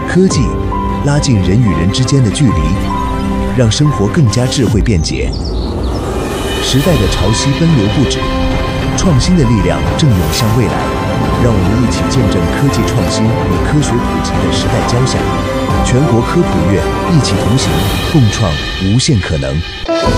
科技拉近人与人之间的距离，让生活更加智慧便捷。时代的潮汐奔流不止，创新的力量正涌向未来。让我们一起见证科技创新与科学普及的时代交响。全国科普月，一起同行，共创无限可能。